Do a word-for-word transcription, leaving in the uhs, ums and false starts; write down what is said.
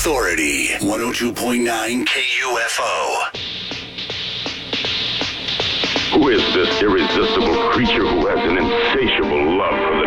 Authority, one oh two point nine K U F O. Who is this irresistible creature who has an insatiable love for the